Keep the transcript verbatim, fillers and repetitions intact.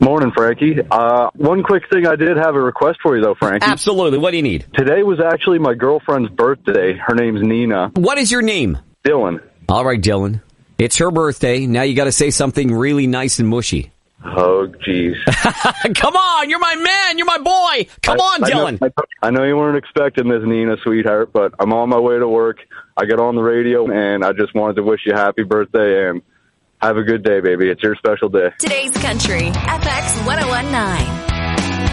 Morning, Frankie. Uh, one quick thing, I did have a request for you, though, Frankie. Absolutely. What do you need? Today was actually my girlfriend's birthday. Her name's Nina. What is your name? Dylan. All right, Dylan. It's her birthday. Now you got to say something really nice and mushy. Oh, jeez. Come on. You're my man. You're my boy. Come I, on, I Dylan. Know, I know you weren't expecting this, Nina, sweetheart, but I'm on my way to work. I got on the radio, and I just wanted to wish you a happy birthday, and have a good day, baby. It's your special day. Today's Country, F X one oh one point nine.